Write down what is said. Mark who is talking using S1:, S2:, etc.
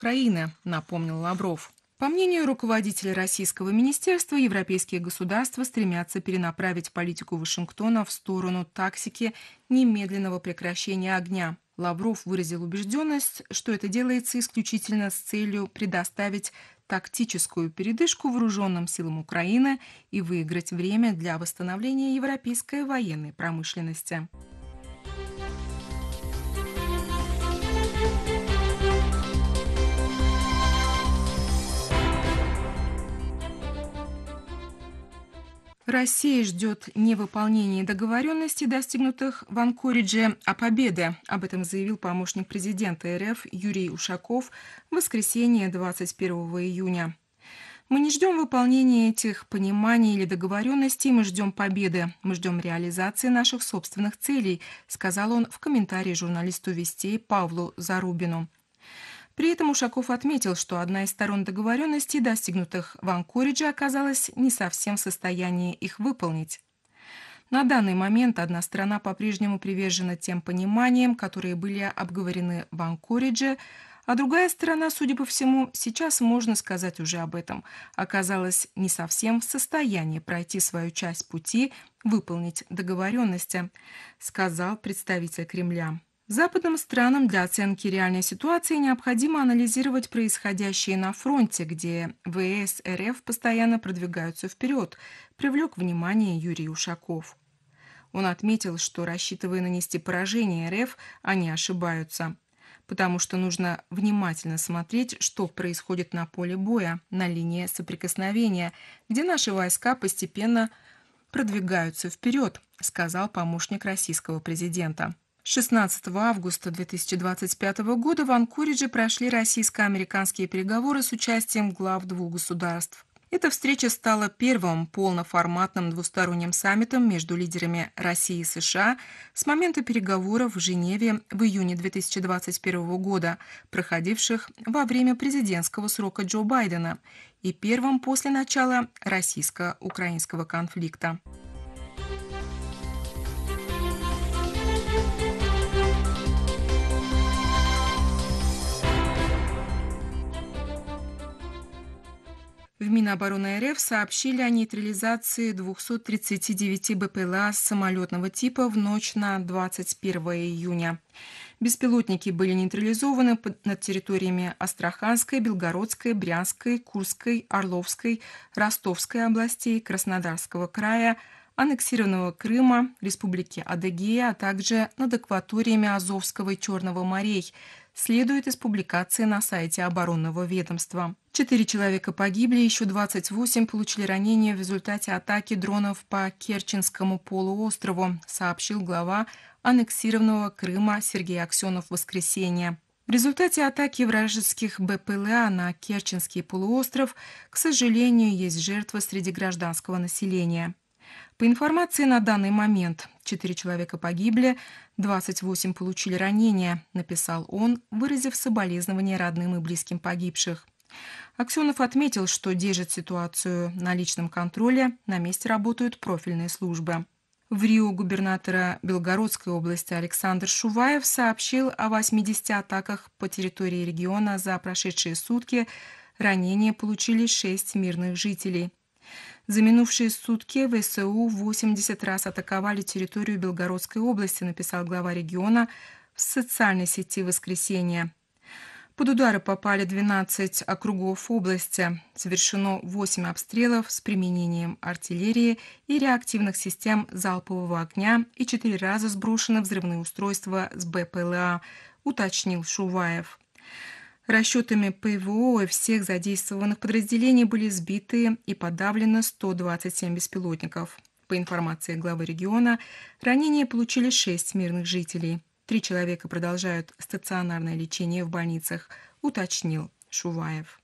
S1: Украины, напомнил Лавров. По мнению руководителя российского министерства, европейские государства стремятся перенаправить политику Вашингтона в сторону тактики немедленного прекращения огня. Лавров выразил убежденность, что это делается исключительно с целью предоставить тактическую передышку вооруженным силам Украины и выиграть время для восстановления европейской военной промышленности. Россия ждет не выполнения договоренностей, достигнутых в Анкоридже, а победы. Об этом заявил помощник президента РФ Юрий Ушаков в воскресенье 21 июня. Мы не ждем выполнения этих пониманий или договоренностей, мы ждем победы, мы ждем реализации наших собственных целей, сказал он в комментарии журналисту «Вестей» Павлу Зарубину. При этом Ушаков отметил, что одна из сторон договоренностей, достигнутых в Анкоридже, оказалась не совсем в состоянии их выполнить. На данный момент одна сторона по-прежнему привержена тем пониманиям, которые были обговорены в Анкоридже, а другая сторона, судя по всему, сейчас можно сказать уже об этом, оказалась не совсем в состоянии пройти свою часть пути, выполнить договоренности, сказал представитель Кремля. Западным странам для оценки реальной ситуации необходимо анализировать происходящее на фронте, где ВС РФ постоянно продвигаются вперед, привлек внимание Юрий Ушаков. Он отметил, что, рассчитывая нанести поражение РФ, они ошибаются, потому что нужно внимательно смотреть, что происходит на поле боя, на линии соприкосновения, где наши войска постепенно продвигаются вперед, сказал помощник российского президента. 16 августа 2025 года в Анкоридже прошли российско-американские переговоры с участием глав двух государств. Эта встреча стала первым полноформатным двусторонним саммитом между лидерами России и США с момента переговоров в Женеве в июне 2021 года, проходивших во время президентского срока Джо Байдена, и первым после начала российско-украинского конфликта. В Минобороны РФ сообщили о нейтрализации 239 БПЛА самолетного типа в ночь на 21 июня. Беспилотники были нейтрализованы над территориями Астраханской, Белгородской, Брянской, Курской, Орловской, Ростовской областей, Краснодарского края, аннексированного Крыма, Республики Адыгея, а также над акваториями Азовского и Черного морей, следует из публикации на сайте оборонного ведомства. 4 человека погибли, еще 28 получили ранения в результате атаки дронов по Керченскому полуострову, сообщил глава аннексированного Крыма Сергей Аксенов в воскресенье. В результате атаки вражеских БПЛА на Керченский полуостров, к сожалению, есть жертвы среди гражданского населения. По информации на данный момент 4 человека погибли, 28 получили ранения, написал он, выразив соболезнования родным и близким погибших. Аксенов отметил, что держит ситуацию на личном контроле, на месте работают профильные службы. В Рио губернатора Белгородской области Александр Шуваев сообщил о 80 атаках по территории региона за прошедшие сутки. Ранения получили 6 мирных жителей. За минувшие сутки ВСУ 80 раз атаковали территорию Белгородской области, написал глава региона в социальной сети в воскресенье. Под удары попали 12 округов области. Совершено 8 обстрелов с применением артиллерии и реактивных систем залпового огня и 4 раза сброшены взрывные устройства с БПЛА, уточнил Шуваев. Расчетами ПВО всех задействованных подразделений были сбиты и подавлено 127 беспилотников. По информации главы региона, ранения получили 6 мирных жителей. 3 человека продолжают стационарное лечение в больницах, уточнил Шуваев.